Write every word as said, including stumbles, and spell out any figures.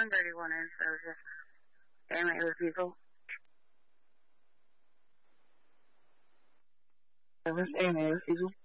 one thirty-one in, so just damn it, other people. What's aiming at people?